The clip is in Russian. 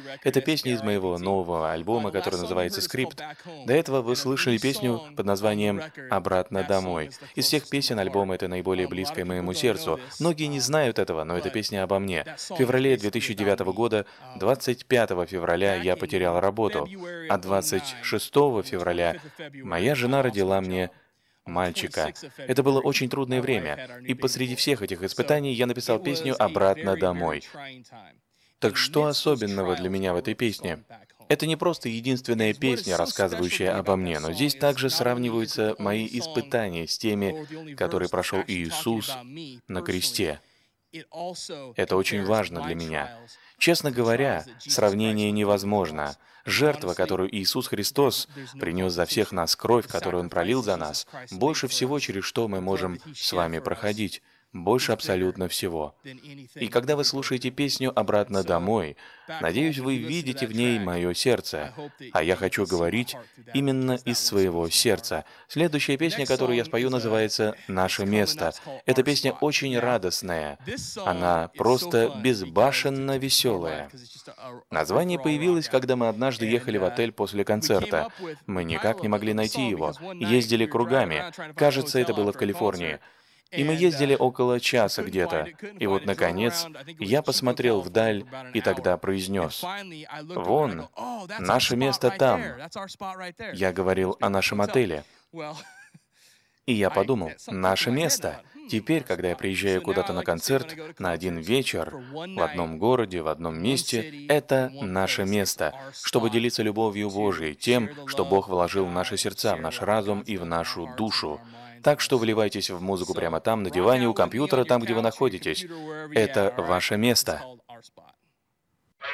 Это песня из моего нового альбома, который называется «Скрипт». До этого вы слышали песню под названием «Обратно домой». Из всех песен альбома это наиболее близкая моему сердцу. Многие не знают этого, но это песня обо мне. В феврале 2009 года, 25 февраля, я потерял работу, а 26 февраля моя жена родила мне мальчика. Это было очень трудное время, и посреди всех этих испытаний я написал песню «Обратно домой». Так что особенного для меня в этой песне? Это не просто единственная песня, рассказывающая обо мне, но здесь также сравниваются мои испытания с теми, которые прошел Иисус на кресте. Это очень важно для меня. Честно говоря, сравнение невозможно. Жертва, которую Иисус Христос принес за всех нас, кровь, которую Он пролил за нас, больше всего, через что мы можем с вами проходить. Больше абсолютно всего. И когда вы слушаете песню «Обратно домой», надеюсь, вы видите в ней мое сердце. А я хочу говорить именно из своего сердца. Следующая песня, которую я спою, называется «Наше место». Эта песня очень радостная. Она просто безбашенно веселая. Название появилось, когда мы однажды ехали в отель после концерта. Мы никак не могли найти его. Ездили кругами. Кажется, это было в Калифорнии. И мы ездили около часа где-то. И вот, наконец, я посмотрел вдаль и тогда произнес: «Вон, наше место там». Я говорил о нашем отеле. И я подумал, наше место. Теперь, когда я приезжаю куда-то на концерт, на один вечер, в одном городе, в одном месте, это наше место, чтобы делиться любовью Божией, тем, что Бог вложил в наши сердца, в наш разум и в нашу душу. Так что вливайтесь в музыку прямо там, на диване, у компьютера, там, где вы находитесь. Это ваше место.